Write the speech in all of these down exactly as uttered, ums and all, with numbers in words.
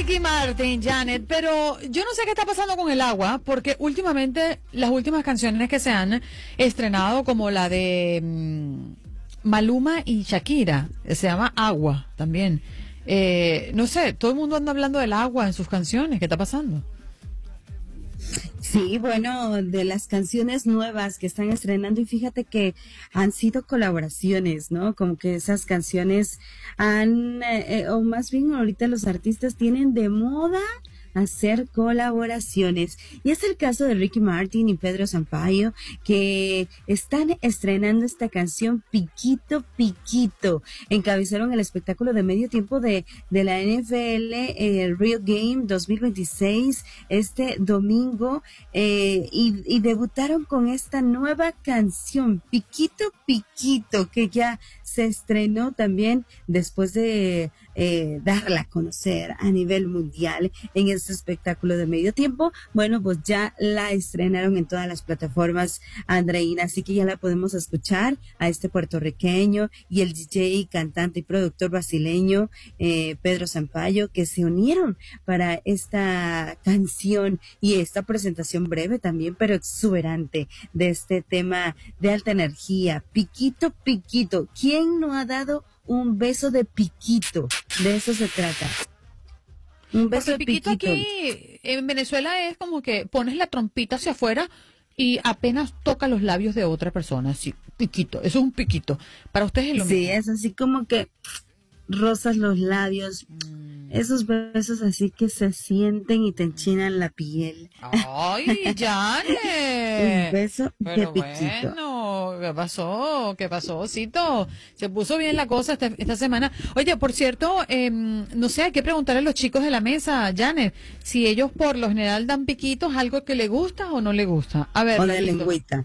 Ricky Martin, Janet, pero yo no sé qué está pasando con el agua, porque últimamente las últimas canciones que se han estrenado, como la de mmm, Maluma y Shakira, se llama Agua también. Eh, no sé, todo el mundo anda hablando del agua en sus canciones. ¿Qué está pasando? Sí, bueno, de las canciones nuevas que están estrenando, y fíjate que han sido colaboraciones, ¿no? Como que esas canciones han, eh, o más bien ahorita los artistas tienen de moda hacer colaboraciones. Y es el caso de Ricky Martin y Pedro Sampaio, que están estrenando esta canción Piquito Piquito. Encabezaron el espectáculo de medio tiempo de, de la N F L, el Real Game dos mil veintiséis, este domingo, eh, y, y debutaron con esta nueva canción, Piquito Piquito, que ya se estrenó también después de eh, darla a conocer a nivel mundial en este espectáculo de medio tiempo. Bueno, pues ya la estrenaron en todas las plataformas, Andreina, así que ya la podemos escuchar a este puertorriqueño y el D J, cantante y productor brasileño eh, Pedro Sampaio, que se unieron para esta canción y esta presentación breve también, pero exuberante, de este tema de alta energía, Piquito Piquito. ¿Quién no ha dado un beso de piquito? De eso se trata. Un beso Porque de piquito, piquito. aquí en Venezuela es como que pones la trompita hacia afuera y apenas toca los labios de otra persona. Sí, piquito. Eso es un piquito. Para ustedes es lo Sí, mismo. es así como que rozas los labios. Mm. Esos besos así que se sienten y te enchinan la piel. ¡Ay, Janet! Un beso Pero de piquito. Bueno, ¿qué pasó? ¿Qué pasó, Osito? Se puso bien la cosa esta, esta semana. Oye, por cierto, eh, no sé, hay que preguntarle a los chicos de la mesa, Janet, si ellos por lo general dan piquitos, algo que le gusta o no le gusta. A ver, o de Lalito. lengüita.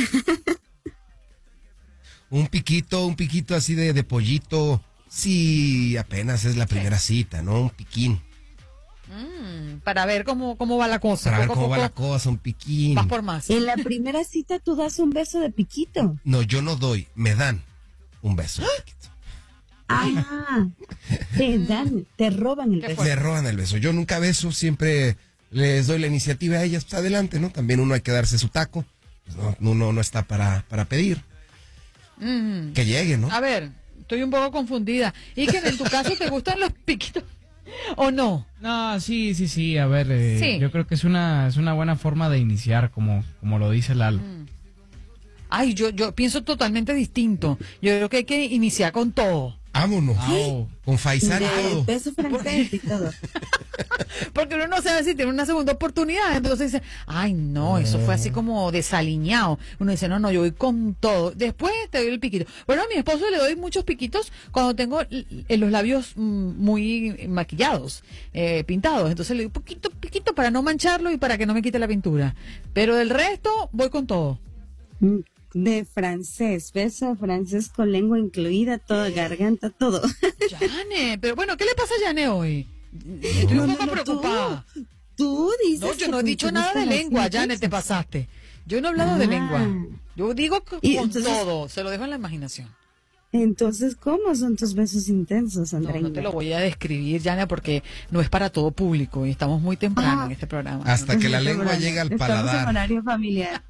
Un piquito, un piquito así de, de pollito. Sí, apenas es la primera cita, ¿no? Un piquín. Mm, para ver cómo, cómo va la cosa. Para ver Poco a cómo va la poco cosa, un piquín. vas por más. En la primera cita tú das un beso de piquito. No, yo no doy, me dan un beso de piquito. Ah, te dan, te roban el ¿Qué beso. fue? Me roban el beso. Yo nunca beso, siempre les doy la iniciativa a ellas, pues adelante, ¿no? También uno hay que darse su taco. Pues no, uno no está para, para pedir. Mm. Que llegue, ¿no? A ver, estoy un poco confundida. ¿Y que en tu caso te gustan los piquitos o no? No, sí, sí, sí, a ver, eh, Sí. yo creo que es una es una buena forma de iniciar, como como lo dice Lalo. Mm. Ay, yo, yo pienso totalmente distinto. Yo creo que hay que iniciar con todo. Vámonos. Ah, Con Faisal y De todo. beso francés y todo. Porque uno no sabe si tiene una segunda oportunidad. Entonces dice, ay, no, eso fue así como desaliñado. Uno dice, no, no, yo voy con todo. Después te doy el piquito. Bueno, a mi esposo le doy muchos piquitos cuando tengo l- los labios mm, muy maquillados, eh, pintados. Entonces le doy poquito, piquito para no mancharlo y para que no me quite la pintura. Pero del resto, voy con todo. De francés, beso francés con lengua incluida, toda garganta, todo. Yane, pero bueno, ¿qué le pasa a Yane hoy? Estoy No, un no, poco no, preocupada. Tú, tú dices. No, yo que no he te dicho nada de gustan las lengua, Janet, te intensas. pasaste. Yo no he hablado de Ah. lengua. Yo digo que Y con entonces- todo, se lo dejo en la imaginación. Entonces, ¿cómo son tus besos intensos, No, Andreina? no te lo voy a describir, Janet, porque no es para todo público y estamos muy temprano Ah. en este programa. Hasta que la Estamos lengua en llegue al Estamos en paladar. horario familiar.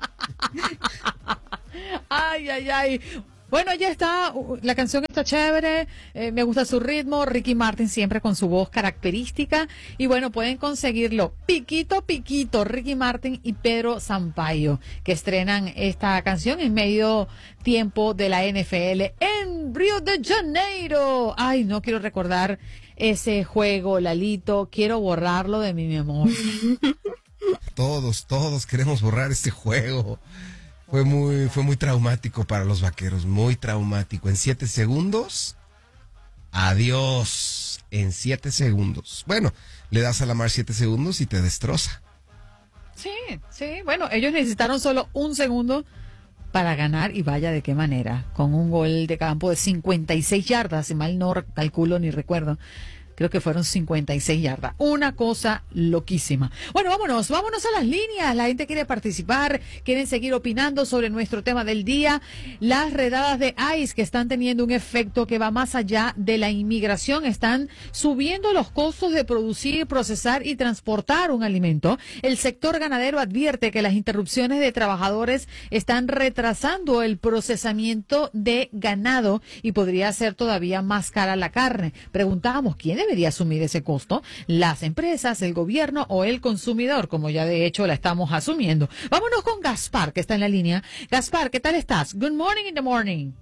Ay, ay, ay. Bueno, ya está, uh, la canción está chévere, eh, me gusta su ritmo, Ricky Martin siempre con su voz característica, y bueno, pueden conseguirlo piquito, piquito, Ricky Martin y Pedro Sampaio, que estrenan esta canción en medio tiempo de la N F L en Río de Janeiro. Ay, no quiero recordar ese juego, Lalito, quiero borrarlo de mi memoria. Todos, todos queremos borrar este juego. Fue muy, fue muy traumático para los vaqueros, muy traumático. En siete segundos, adiós. En siete segundos. Bueno, le das a la mar siete segundos y te destroza. Sí, sí, bueno, ellos necesitaron solo un segundo para ganar, y vaya de qué manera, con un gol de campo de cincuenta y seis yardas, si mal no re- calculo ni recuerdo. Creo que fueron cincuenta y seis yardas. Una cosa loquísima. Bueno, vámonos, vámonos a las líneas. La gente quiere participar, quieren seguir opinando sobre nuestro tema del día. Las redadas de ICE que están teniendo un efecto que va más allá de la inmigración. Están subiendo los costos de producir, procesar y transportar un alimento. El sector ganadero advierte que las interrupciones de trabajadores están retrasando el procesamiento de ganado y podría hacer todavía más cara la carne. Preguntábamos, ¿quién debería asumir ese costo? ¿Las empresas, el gobierno o el consumidor? Como ya de hecho la estamos asumiendo. Vámonos con Gaspar, que está en la línea. Gaspar, ¿qué tal estás? Good morning in the morning.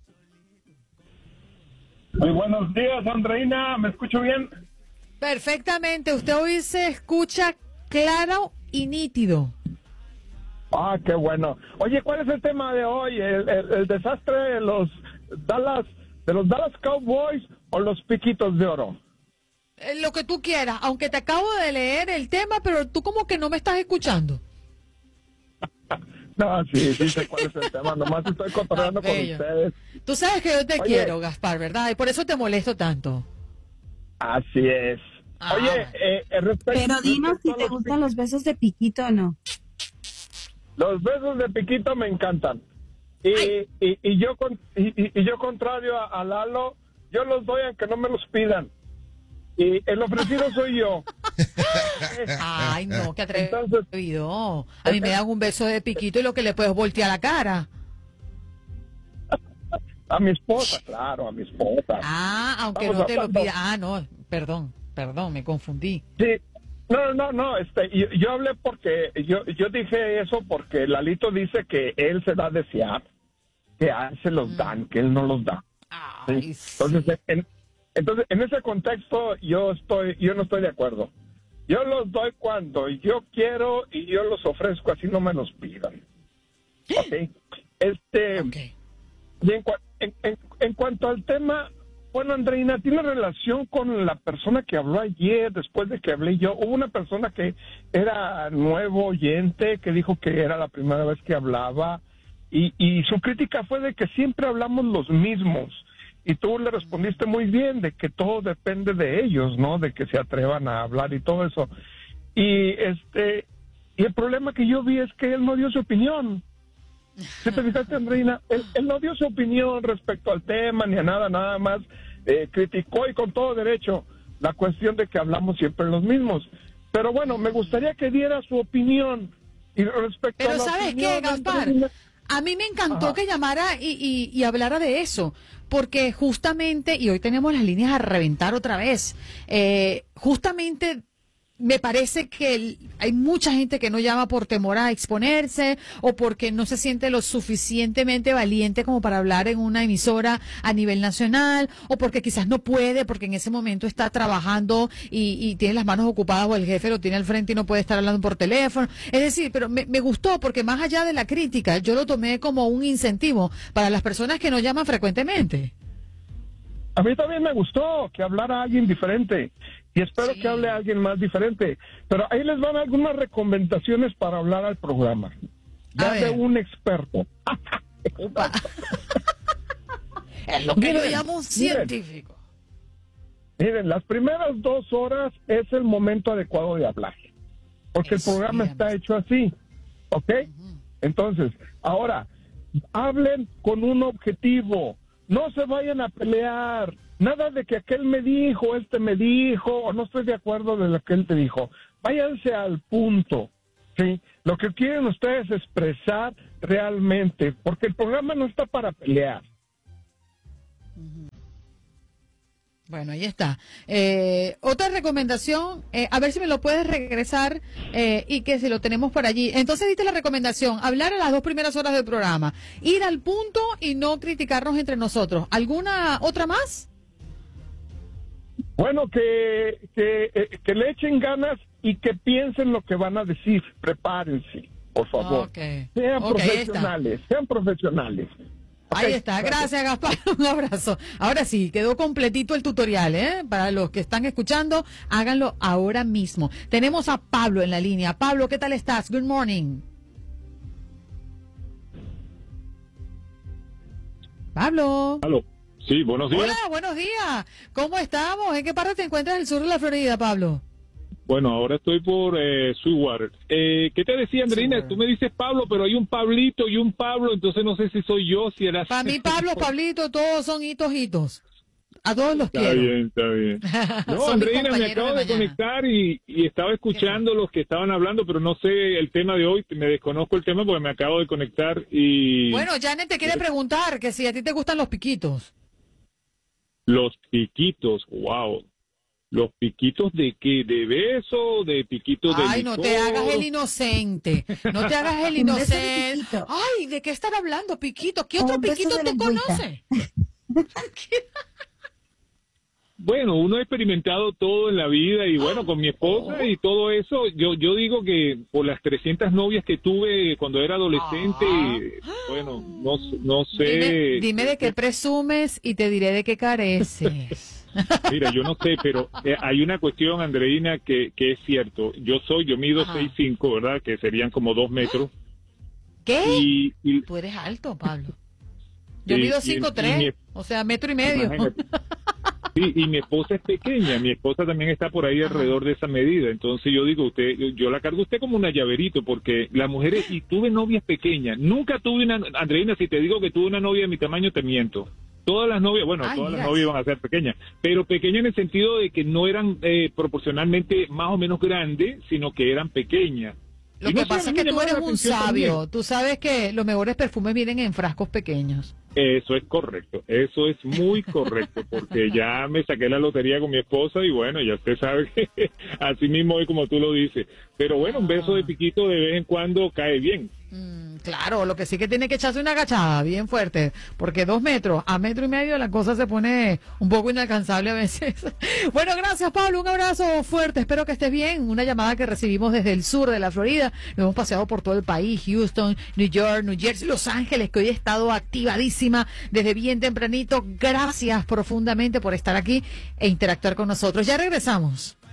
Muy buenos días, Andreina. ¿Me escucho bien? Perfectamente. Usted hoy se escucha claro y nítido. Ah, qué bueno. Oye, ¿cuál es el tema de hoy? ¿El, el, el desastre de los Dallas, de los Dallas Cowboys o los Piquitos de Oro? Eh, Lo que tú quieras, aunque te acabo de leer el tema, pero tú como que no me estás escuchando. No, sí, sí sé cuál es el tema. Nomás estoy cotorreando con ustedes. Tú sabes que yo te Oye, quiero, Gaspar, ¿verdad? Y por eso te molesto tanto. Así es. Ah, Oye, eh, eh, respecto, Pero dinos si respecto a te los gustan los besos de piquito o no. Los besos de piquito me encantan. Y, y, y yo con, y, y- y yo contrario a, a Lalo, yo los doy aunque no me los pidan. Y el ofrecido soy yo. Ay, no, qué Entonces- atrevido. A mí me dan un beso de piquito y lo que le puedes voltear la cara. A mi esposa, claro, a mi esposa. Ah, aunque Vamos no te lo hablando. pida. Ah, no, perdón, perdón, me confundí. Sí. No, no, no, este, yo, yo hablé porque, yo, yo dije eso porque Lalito dice que él se da a desear, que a él se los dan, que él no los da. ¿sí? Ay, sí. Entonces, en, entonces, en ese contexto, yo estoy, yo no estoy de acuerdo. Yo los doy cuando yo quiero y yo los ofrezco, así no me los pidan. ¿Ok? Este, Ok. y en, cua- en, en- en cuanto al tema, bueno, Andreina, tiene relación con la persona que habló ayer, después de que hablé yo. Hubo una persona que era nuevo oyente, que dijo que era la primera vez que hablaba, y, y su crítica fue de que siempre hablamos los mismos. Y tú le respondiste muy bien, de que todo depende de ellos, ¿no? De que se atrevan a hablar y todo eso. Y este y el problema que yo vi es que él no dio su opinión. ¿Sí te fijaste, Andreina? Él, él no dio su opinión respecto al tema ni a nada, nada más eh, criticó y con todo derecho la cuestión de que hablamos siempre los mismos. Pero bueno, me gustaría que diera su opinión. Y respecto a Pero la ¿sabes opinión qué, de Gaspar? Andreina- A mí me encantó Ajá. que llamara y, y, y hablara de eso, porque justamente, y hoy tenemos las líneas a reventar otra vez, eh, justamente me parece que el- hay mucha gente que no llama por temor a exponerse o porque no se siente lo suficientemente valiente como para hablar en una emisora a nivel nacional o porque quizás no puede porque en ese momento está trabajando y, y tiene las manos ocupadas o el jefe lo tiene al frente y no puede estar hablando por teléfono. Es decir, pero me, me gustó porque más allá de la crítica, yo lo tomé como un incentivo para las personas que no llaman frecuentemente. A mí también me gustó que hablara alguien diferente y espero Sí. que hable alguien más diferente. Pero ahí les van algunas recomendaciones para hablar al programa. A Ya de ver. un experto. Es lo que yo Miren, llamo un miren. científico. Miren, las primeras dos horas es el momento adecuado de hablar. Porque Es el programa cierto. está hecho así. ¿Ok? Entonces, ahora, hablen con un objetivo. No se vayan a pelear. Nada de que aquel me dijo, este me dijo, o no estoy de acuerdo de lo que él te dijo. Váyanse al punto. ¿Sí? Lo que quieren ustedes expresar realmente. Porque el programa no está para pelear. Bueno, ahí está. Eh, otra recomendación, eh, a ver si me lo puedes regresar eh, y que si lo tenemos por allí. Entonces diste la recomendación, hablar a las dos primeras horas del programa, ir al punto y no criticarnos entre nosotros. ¿Alguna otra más? Bueno, que, que, eh, que le echen ganas y que piensen lo que van a decir. Prepárense, por favor. Ok. Sean Ok, ahí está. profesionales, sean profesionales. Ahí Ok, está, gracias Gaspar, un abrazo. Ahora sí, quedó completito el tutorial, ¿eh? Para los que están escuchando, háganlo ahora mismo. Tenemos a Pablo en la línea. Pablo, ¿qué tal estás? Good morning. Pablo. Aló. Sí, buenos días. Hola, buenos días. ¿Cómo estamos? ¿En qué parte te encuentras del sur de la Florida, Pablo? Bueno, ahora estoy por eh, Sweetwater. Eh, ¿Qué te decía, Andreina? Sweetwater. Tú me dices Pablo, pero hay un Pablito y un Pablo, entonces no sé si soy yo, si eras... Para mí, Pablo, Pablito, todos son hitos, hitos. A todos los Está quiero. bien, está bien. No, Son mis Andreina, me compañeros acabo de de mañana. conectar y, y estaba escuchando los que estaban hablando, pero no sé el tema de hoy, me desconozco el tema porque me acabo de conectar y... Bueno, Janet te quiere preguntar que si a ti te gustan los piquitos. Los piquitos, wow. ¿Los piquitos de qué? ¿De beso? ¿De piquitos de Ay, no te licor? hagas el inocente. No te hagas el Un beso de inocente. piquito. Ay, ¿de qué están hablando, piquito? ¿Qué O otro un beso piquito de te lengüita. conoce? Bueno, uno ha experimentado todo en la vida y bueno, con mi esposa y todo eso, yo yo digo que por las trescientas novias que tuve cuando era adolescente, bueno, no, no sé... Dime, dime de qué presumes y te diré de qué careces. Mira, yo no sé, pero eh, hay una cuestión, Andreina, que, que es cierto. Yo soy, yo mido Ajá. seis cinco, ¿verdad? Que serían como dos metros. ¿Qué? Y, y Tú eres alto, Pablo. Yo Sí, mido y- cinco y tres, mi- o sea, metro y medio. imagínate. Sí, y mi esposa es pequeña, mi esposa también está por ahí Ajá. alrededor de esa medida, entonces yo digo, usted, yo, yo la cargo a usted como una llaverito, porque las mujeres, y tuve novias pequeñas, nunca tuve una, Andreina, si te digo que tuve una novia de mi tamaño, te miento. Todas las novias, bueno, Ay, todas mira. las novias iban a ser pequeñas, pero pequeñas en el sentido de que no eran eh, proporcionalmente más o menos grandes, sino que eran pequeñas. Lo Y que no sé, pasa a es mí que me tú llamaba eres la un atención sabio. también. Tú sabes que los mejores perfumes vienen en frascos pequeños. Eso es correcto, eso es muy correcto, porque ya me saqué la lotería con mi esposa y bueno, ya usted sabe que así mismo es como tú lo dices. Pero bueno, un beso de piquito de vez en cuando cae bien. Mm, claro, lo que sí que tiene que echarse una agachada bien fuerte, porque dos metros a metro y medio la cosa se pone un poco inalcanzable a veces. Bueno, gracias, Pablo, un abrazo fuerte, espero que estés bien. Una llamada que recibimos desde el sur de la Florida, nos hemos paseado por todo el país, Houston, New York, New Jersey, Los Ángeles, que hoy he estado activadísima desde bien tempranito. Gracias profundamente por estar aquí e interactuar con nosotros. Ya regresamos.